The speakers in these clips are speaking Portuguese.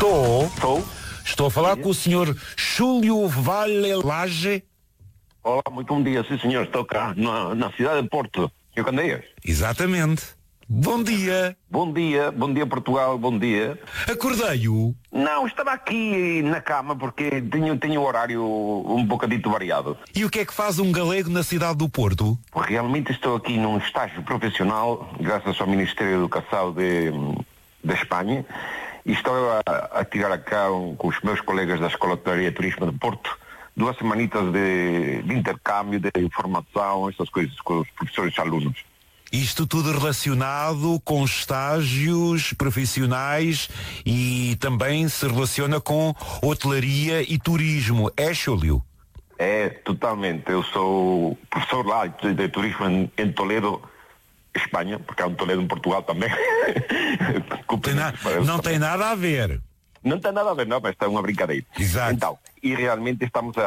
Estou. Estou a falar com o senhor Júlio Valelage. Olá, muito bom dia, sim senhor. Estou cá na cidade de Porto. E Candeias. Exatamente. Bom dia. Bom dia Portugal, bom dia. Acordei-o? Não, estava aqui na cama porque tenho o horário um bocadito variado. E o que é que faz um galego na cidade do Porto? Realmente estou aqui num estágio profissional, graças ao Ministério da Educação de Espanha, e estou a tirar cá com os meus colegas da Escola de Hotelaria e Turismo de Porto 2 semanitas de intercâmbio, de informação, essas coisas com os professores e alunos. Isto tudo relacionado com estágios profissionais e também se relaciona com hotelaria e turismo. É, Júlio? É, totalmente. Eu sou professor lá de turismo em Toledo, Espanha, porque há um Toledo em Portugal também. Não tem nada a ver. Não tem nada a ver, não, mas é uma brincadeira. Exato. Então, e realmente estamos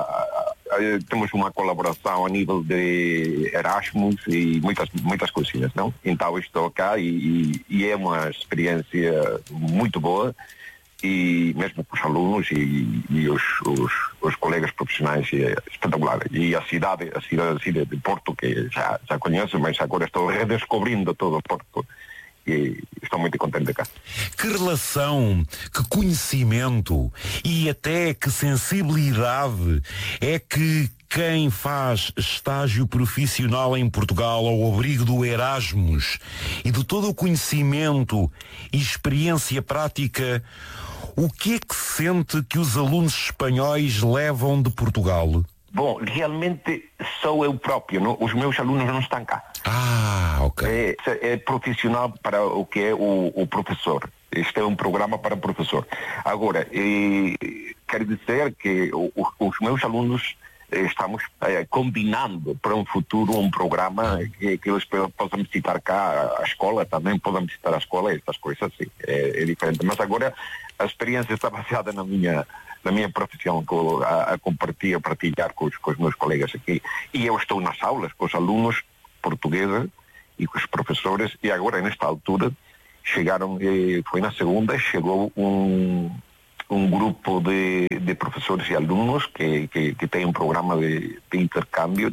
temos uma colaboração a nível de Erasmus e muitas coisinhas, não? Então estou cá e é uma experiência muito boa, e mesmo com os alunos e os colegas profissionais, é espetacular. E a cidade de Porto, que já conheço, mas agora estou redescobrindo todo o Porto. E estou muito contente cá. Que relação, que conhecimento e até que sensibilidade é que quem faz estágio profissional em Portugal ao abrigo do Erasmus e de todo o conhecimento e experiência prática, o que é que sente que os alunos espanhóis levam de Portugal? Bom, realmente sou eu próprio, não? Os meus alunos não estão cá. Ah, ok. É profissional para o que é o professor. Este é um programa para o professor. Agora, quero dizer que os meus alunos estamos combinando para um futuro um programa que eles possam visitar cá a escola, também podem visitar a escola, essas coisas assim. É diferente. Mas agora a experiência está baseada na minha profissão, a partilhar com os meus colegas aqui. E eu estou nas aulas com os alunos portugueses e com os professores, e agora nesta altura chegaram, foi na segunda, chegou um grupo de professores e alunos que tem um programa de intercâmbio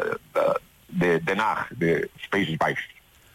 de NAR, dos Países Baixos.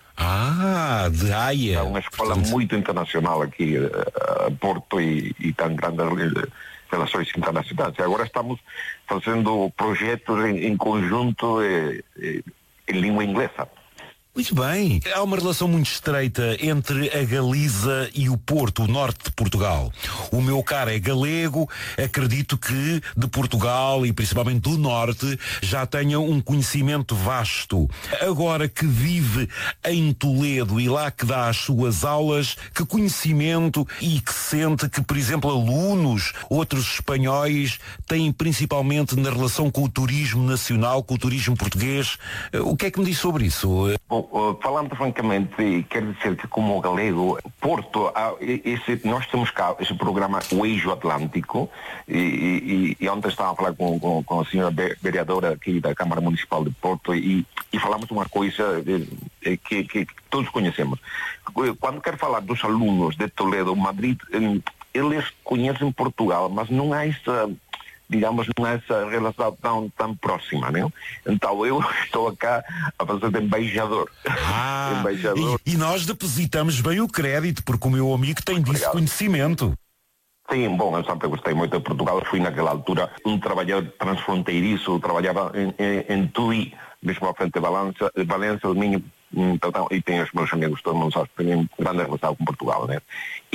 Ah, de Haia. É uma escola muito internacional aqui a Porto e tem grandes relações internacionais. E agora estamos fazendo projetos em conjunto em língua inglesa. Muito bem. Há uma relação muito estreita entre a Galiza e o Porto, o norte de Portugal. O meu caro é galego, acredito que de Portugal e principalmente do norte já tenha um conhecimento vasto. Agora que vive em Toledo e lá que dá as suas aulas, que conhecimento e que sente que, por exemplo, alunos, outros espanhóis, têm principalmente na relação com o turismo nacional, com o turismo português. O que é que me diz sobre isso? Bom, falando francamente, quero dizer que como galego, Porto, nós temos cá esse programa O Eixo Atlântico, e ontem estava a falar com a senhora vereadora aqui da Câmara Municipal de Porto e falamos uma coisa que todos conhecemos. Quando quero falar dos alunos de Toledo, Madrid, eles conhecem Portugal, mas não há essa, digamos, não há essa relação tão próxima, não? Então eu estou cá a fazer de embaixador. Embaixador. E nós depositamos bem o crédito, porque o meu amigo tem disso conhecimento. Sim, bom, eu sempre gostei muito de Portugal. Fui naquela altura um trabalhador transfronteiriço, trabalhava em Tui, mesmo à frente de Valência, do Minho, e tenho os meus amigos, todo mundo sabe que tenho grande relação com Portugal, né?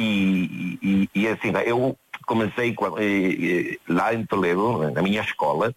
E assim, eu comecei lá em Toledo, na minha escola,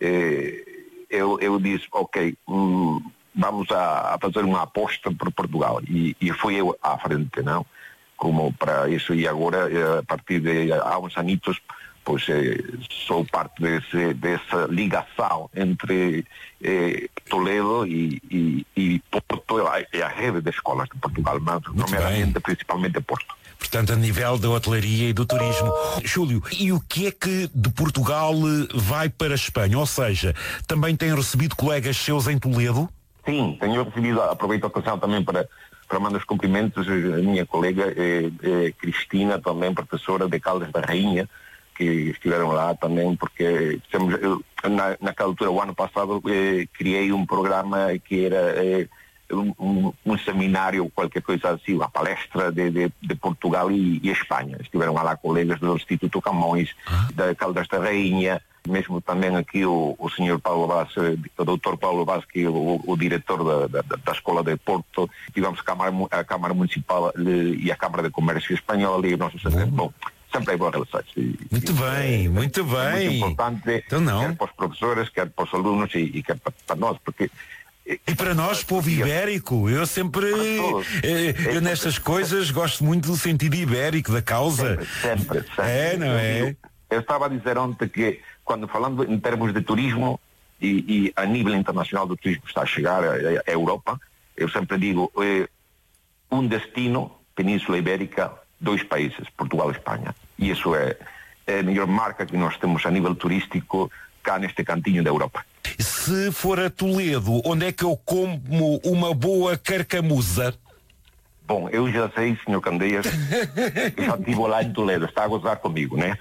eu disse, ok, vamos a fazer uma aposta por Portugal, e fui eu à frente, não? Como para isso, e agora, a partir de há uns anitos, pois sou parte dessa ligação entre Toledo e Porto, e a rede de escolas de Portugal, mas primeiramente, principalmente Porto. Portanto, a nível da hotelaria e do turismo. Júlio, e o que é que de Portugal vai para a Espanha? Ou seja, também tem recebido colegas seus em Toledo? Sim, tenho recebido, aproveito a ocasião também para para mandar os cumprimentos a minha colega Cristina, também professora de Caldas da Rainha, que estiveram lá também, porque naquela altura, o ano passado, criei um programa que era um seminário, qualquer coisa assim, uma palestra de Portugal e Espanha. Estiveram lá colegas do Instituto Camões, da Caldas da Rainha, mesmo também aqui o senhor Paulo Vaz, o doutor Paulo Vaz, que é o diretor da Escola de Porto. Tivemos a Câmara Municipal e a Câmara de Comércio Espanhola e nós bom, sempre é boas relações. Muito bem, muito bem. É muito importante, então, não. Quer para os professores, quer para os alunos e quer para nós, porque... E para nós, povo ibérico, eu sempre, eu nestas coisas gosto muito do sentido ibérico, da causa. Sempre. Não é? Eu estava a dizer ontem que, quando falando em termos de turismo e a nível internacional do turismo está a chegar à Europa, eu sempre digo, um destino, Península Ibérica, 2 países, Portugal e Espanha. E isso é a melhor marca que nós temos a nível turístico cá neste cantinho da Europa. Se for a Toledo, onde é que eu como uma boa carcamuza? Bom, eu já sei, Sr. Candeias, eu já estive lá em Toledo, está a gozar comigo, né?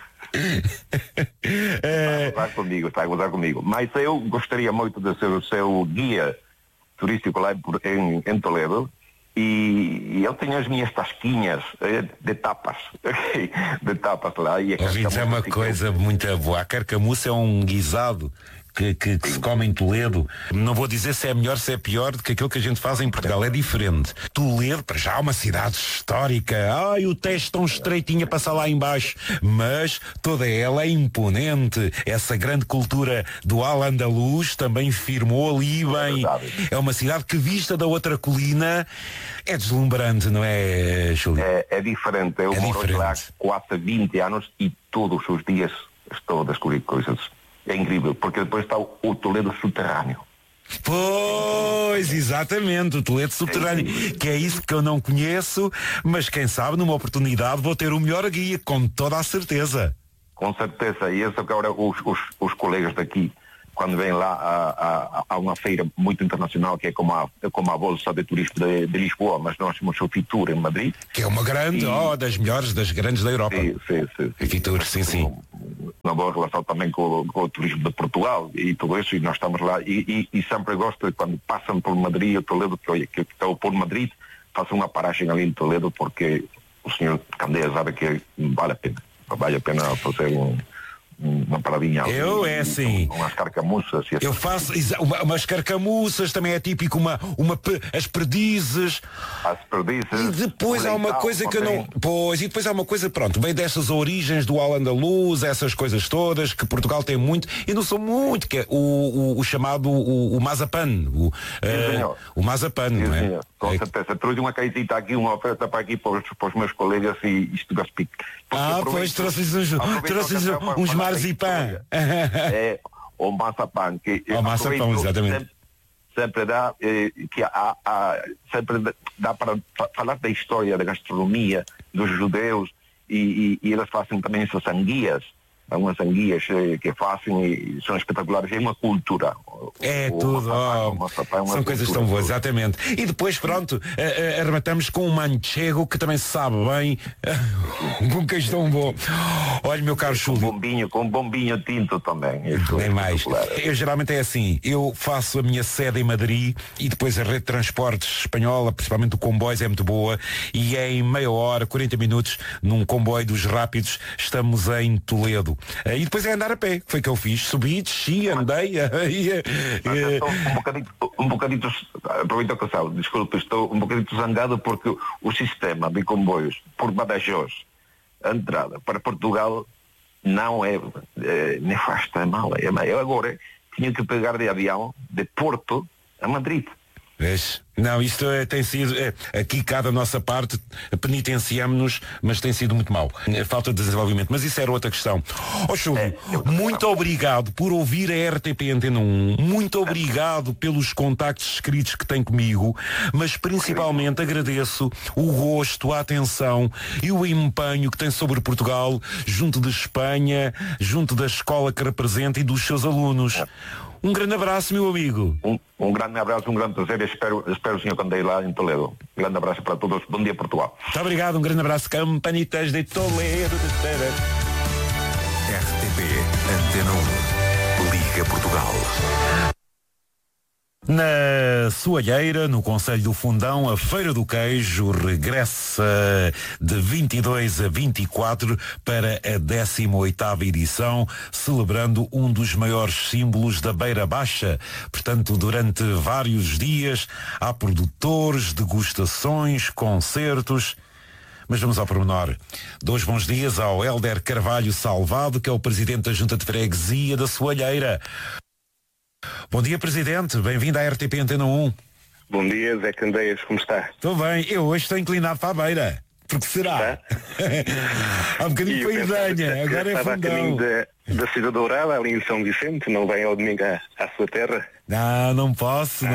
Está a gozar comigo. Mas eu gostaria muito de ser o seu guia turístico lá em Toledo. E eu tenho as minhas tasquinhas de tapas lá. E é uma coisa muito boa. A carcamuça é um guisado que se come em Toledo. Não vou dizer se é melhor, se é pior do que aquilo que a gente faz em Portugal. É diferente. Toledo, para já, é uma cidade histórica. Ai, o teste tão estreitinho a passar lá embaixo. Mas toda ela é imponente. Essa grande cultura do Al-Andalus também firmou ali bem. É uma cidade que, vista da outra colina, é deslumbrante, não é, Júlio? É diferente. Eu moro lá quase 20 anos e todos os dias estou a descobrir coisas. É incrível, porque depois está o Toledo subterrâneo. Pois, exatamente, o Toledo subterrâneo, que é isso que eu não conheço, mas quem sabe numa oportunidade vou ter o melhor guia, com toda a certeza. Com certeza, e isso que agora os colegas daqui, quando vêm lá a uma feira muito internacional, que é como a Bolsa de Turismo de Lisboa, mas nós temos o Fitur em Madrid. Que é uma grande, das melhores, das grandes da Europa. Sim. Fitur, sim. Uma boa relação também com o turismo de Portugal e tudo isso, e nós estamos lá. E sempre gosto, quando passam por Madrid, Toledo, que estou por Madrid, façam uma paragem ali em Toledo, porque o senhor Candeias sabe que vale a pena fazer uma paradinha ali. Assim. Umas carcamuças. Eu faço umas carcamuças, também é típico as perdizes. As perdizes. E depois há uma coisa que eu não... Pois, e depois há uma coisa, pronto, vem dessas origens do Al-Andalus, essas coisas todas, que Portugal tem muito, e não sou muito, que é o chamado o mazapan. O mazapan, não é? Senhor. Com certeza. Trouxe uma caixita aqui, uma oferta para aqui para os meus colegas e isto gaspic. Pois trouxe-lhes uns marzipan. É, o maçapã. O maçapã, exatamente. Sempre dá, sempre dá para falar da história, da gastronomia dos judeus e eles fazem também essas anguias. Algumas anguias que fazem e são espetaculares. É uma cultura. Tudo. São coisas tão boas, exatamente. E depois, pronto, arrematamos com um manchego que também se sabe bem. Com queijo tão bom. Olha, meu caro Júlio. Com um bombinho tinto também. Nem mais. Eu geralmente é assim. Eu faço a minha sede em Madrid e depois a rede de transportes espanhola, principalmente o comboios, é muito boa. E é em meia hora, 40 minutos, num comboio dos rápidos, estamos em Toledo. E depois é andar a pé, que foi que eu fiz. Subi, desci, andei. Um bocadito, aproveito a ocasião, desculpe, estou um bocadito zangado porque o sistema de comboios por Badajoz, a entrada para Portugal, não é nefasta, é mau. Eu agora tinha que pegar de avião de Porto a Madrid. Vês? Não, isto tem sido, aqui cá da nossa parte, penitenciamos-nos, mas tem sido muito mau. Falta de desenvolvimento, mas isso era outra questão. Júlio, muito obrigado por ouvir a RTP Antena 1, muito obrigado pelos contactos escritos que tem comigo, mas principalmente agradeço o gosto, a atenção e o empenho que tem sobre Portugal, junto de Espanha, junto da escola que representa e dos seus alunos. Um grande abraço, meu amigo. Um grande abraço, um grande prazer. Espero espero o Sr. Candeia lá em Toledo. Um grande abraço para todos. Bom dia, Portugal. Muito obrigado, um grande abraço. Campanitas de Toledo. RTP Antena 1. Liga Portugal. Na Soalheira, no Concelho do Fundão, a Feira do Queijo regressa de 22 a 24 para a 18ª edição, celebrando um dos maiores símbolos da Beira Baixa. Portanto, durante vários dias há produtores, degustações, concertos. Mas vamos ao pormenor. Dou os bons dias ao Hélder Carvalho Salvado, que é o presidente da Junta de Freguesia da Soalheira. Bom dia, Presidente. Bem-vindo à RTP Antena 1. Bom dia, Zé Candeias. Como está? Estou bem. Eu hoje estou inclinado para a beira. Porque será? Há um bocadinho para a Idanha. Agora é Fundão. A caminho da Cidade Dourada, ali em São Vicente. Não vem ao domingo à sua terra? Não posso.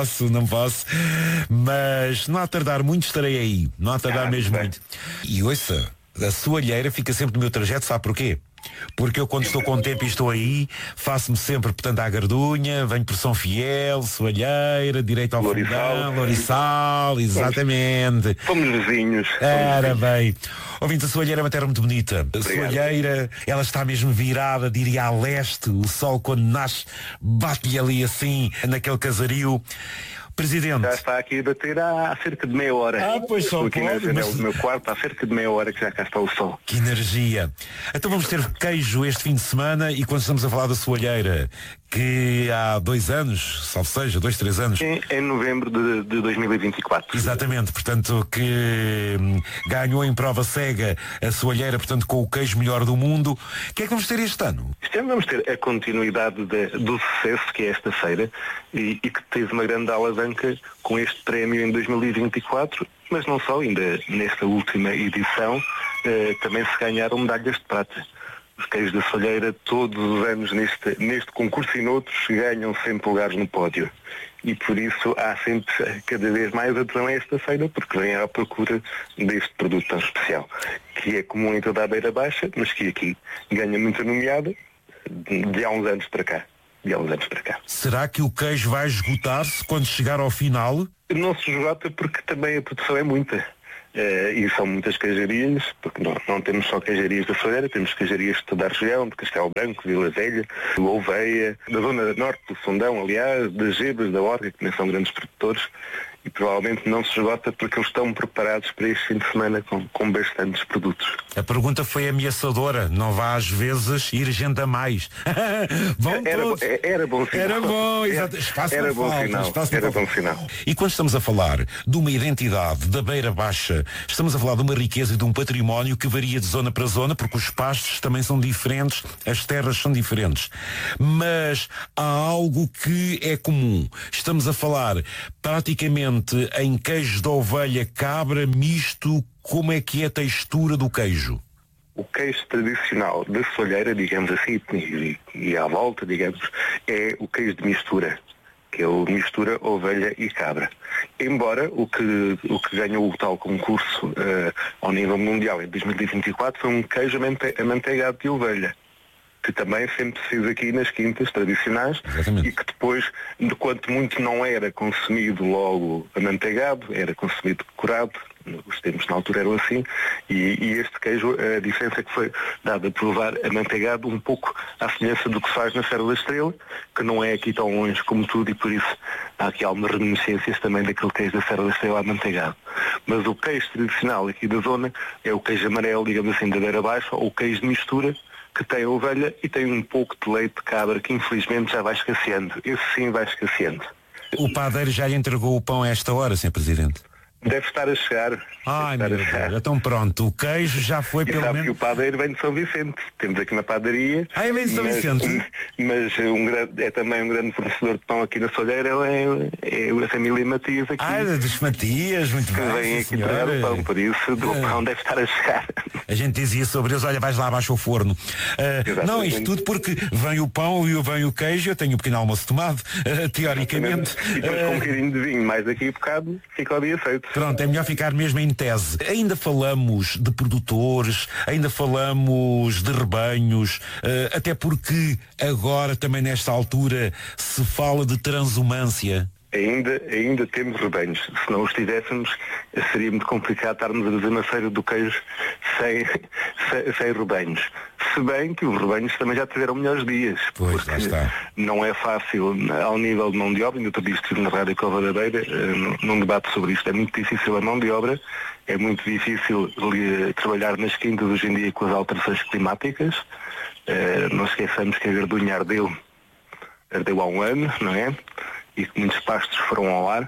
Mas não há a tardar muito, estarei aí. Não há a tardar mesmo muito. E ouça, a Soalheira fica sempre no meu trajeto, sabe porquê? Porque eu, quando estou com tempo e estou aí, faço-me sempre, portanto, à Gardunha, venho por São Fiel, Soalheira, direito ao Fundão, Lorissal, exatamente. Fomos vizinhos. Era bem. Ouvindo, a Soalheira é uma terra muito bonita. A Soalheira, ela está mesmo virada, diria, a leste. O sol, quando nasce, bate-lhe ali assim, naquele casario. Presidente. Já está aqui a bater há cerca de meia hora. Pois só aqui na janela do meu quarto, há cerca de meia hora que já cá está o sol. Que energia. Então vamos ter queijo este fim de semana, e quando estamos a falar da Soalheira, que há 2 anos, salvo seja, 2, 3 anos. Em novembro de 2024. Exatamente, portanto, que ganhou em prova cega a Soalheira, portanto, com o queijo melhor do mundo. O que é que vamos ter este ano? Este ano vamos ter a continuidade do sucesso que é esta feira e que teve uma grande alavanca com este prémio em 2024, mas não só, ainda nesta última edição também se ganharam medalhas de prata. Os queijos da Soalheira, todos os anos neste concurso e noutros, ganham sempre lugares no pódio. E por isso há sempre cada vez mais adesão a esta feira, porque vem à procura deste produto tão especial, que é comum em toda a Beira Baixa, mas que aqui ganha muita nomeada de há uns anos para cá. Será que o queijo vai esgotar-se quando chegar ao final? Não se esgota porque também a produção é muita. E são muitas queijarias, porque não temos só queijarias da Soalheira, temos queijarias de toda a região, de Castelo Branco, Vila Velha, do Oveia, da zona norte do Fundão, aliás, das Gebas, da Orga, que também são grandes produtores, e provavelmente não se esgota porque eles estão preparados para este fim de semana com bastantes produtos. A pergunta foi ameaçadora, não vá às vezes ir gente a mais. Era bom sinal. Era bom, exato. Era bom sinal. E quando estamos a falar de uma identidade da Beira Baixa, estamos a falar de uma riqueza e de um património que varia de zona para zona, porque os pastos também são diferentes, as terras são diferentes. Mas há algo que é comum. Estamos a falar praticamente em queijo de ovelha, cabra, misto. Como é que é a textura do queijo? O queijo tradicional da Soalheira, digamos assim, e à volta, digamos, é o queijo de mistura, que é o mistura ovelha e cabra. Embora o que ganhou o tal concurso ao nível mundial em 2024 foi um queijo amanteigado de ovelha, que também sempre se fez aqui nas quintas tradicionais. Exatamente. E que depois, enquanto muito não era consumido logo amanteigado, era consumido curado, os tempos na altura eram assim, e este queijo, a diferença é que foi dada a provar amanteigado um pouco à semelhança do que se faz na Serra da Estrela, que não é aqui tão longe como tudo, e por isso há aqui algumas reminiscências também daquele queijo da Serra da Estrela amanteigado. Mas o queijo tradicional aqui da zona é o queijo amarelo, digamos assim, da Beira Baixa, ou o queijo de mistura, que tem a ovelha e tem um pouco de leite de cabra, que infelizmente já vai escasseando. Esse sim vai escasseando. O padeiro já lhe entregou o pão a esta hora, Sr. Presidente? Deve estar a chegar. Ai, meu Deus. Então pronto, o queijo já foi pelo menos... que o padeiro vem de São Vicente. Temos aqui uma padaria. Ah, vem de São Vicente? Mas é também um grande fornecedor de pão aqui na Soalheira, é a família Matias aqui. Ah, dos Matias, muito bem. Que vem aqui trazer o pão, por isso o pão deve estar a chegar. A gente dizia sobre eles, olha, vais lá abaixo ao forno. Não, isto tudo porque vem o pão e vem o queijo, eu tenho um pequeno almoço tomado, teoricamente. E depois com um bocadinho de vinho, mais daqui a bocado, fica o dia feito. Pronto, é melhor ficar mesmo em tese. Ainda falamos de produtores, ainda falamos de rebanhos, até porque agora também nesta altura se fala de transumância. ainda temos rebanhos. Se não os tivéssemos, seria muito complicado estarmos a fazer uma feira do queijo sem rebanhos. Se bem que os rebanhos também já tiveram melhores dias. Pois, lá está. Não é fácil ao nível de mão de obra. Ainda outro dia estive na Rádio Cova da Beira num debate sobre isto. É muito difícil a mão de obra, é muito difícil trabalhar nas quintas hoje em dia com as alterações climáticas. Não esqueçamos que a gardunha ardeu há um ano, não é? E que muitos pastos foram ao ar.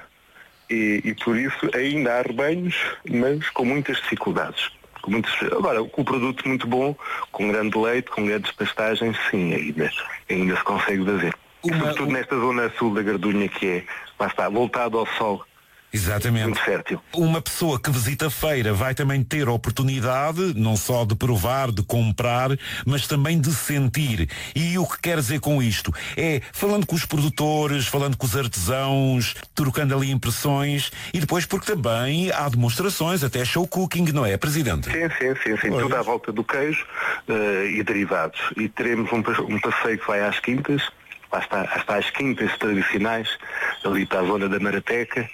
E por isso ainda há rebanhos, mas com muitas dificuldades. Agora, com o produto muito bom, com grande leite, com grandes pastagens, sim, ainda se consegue fazer. Sobretudo nesta zona sul da Gardunha, que é, lá está, voltado ao sol. Exatamente. Muito fértil. Uma pessoa que visita a feira vai também ter a oportunidade, não só de provar, de comprar, mas também de sentir. E o que quer dizer com isto? É falando com os produtores, falando com os artesãos, trocando ali impressões, e depois porque também há demonstrações, até show cooking, não é, Presidente? Sim. Tudo à volta do queijo e derivados. E teremos um passeio que vai às quintas. Lá está as quintas tradicionais, ali está a zona da Marateca,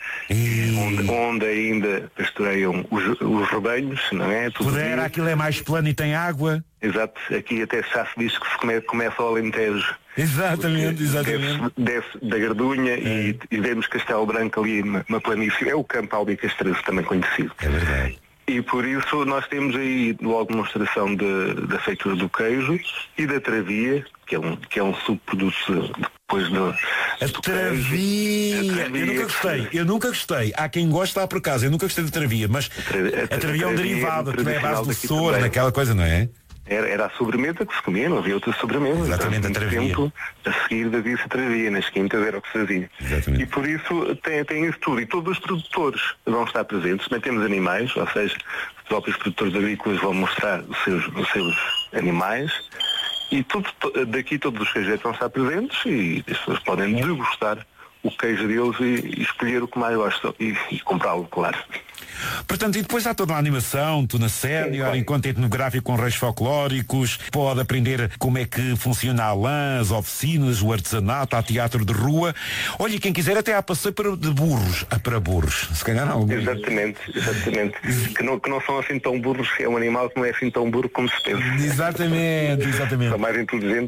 onde ainda pastoreiam os rebanhos, não é? Pudera, aquilo é mais plano e tem água. Exato, aqui até já se diz que se começa ao Alentejo. Exatamente. Desce da Gardunha e vemos Castelo Branco ali uma planície. É o campo Albi Castrezo, também conhecido. É verdade. E por isso nós temos aí logo demonstração da feitura do queijo e da travia, que é um subproduto depois do travia. Eu nunca gostei. Há quem gosta por acaso. Eu nunca gostei de travia, mas a travia é um derivado, que é a base do soro, naquela coisa, não é? Era a sobremesa que se comia, não havia outra sobremesa. Exatamente, a travia. Tempo, a seguir havia-se a travia, nas quintas era o que se fazia. Exatamente. E por isso tem isso tudo. E todos os produtores vão estar presentes. Também temos animais, ou seja, os próprios produtores agrícolas vão mostrar os seus animais. E daqui todos os queijeiros vão estar presentes e as pessoas podem degustar o queijo deles e escolher o que mais gostam e comprá-lo, claro. Portanto, e depois há toda a animação, tu na sénior, encontro etnográfico com reis folclóricos, pode aprender como é que funciona a lã, as oficinas, o artesanato, há teatro de rua. Olha, quem quiser até há passeio de burros. Para burros, se calhar não. Exatamente. que não são assim tão burros, é um animal que não é assim tão burro como se pensa. Exatamente. São mais inteligentes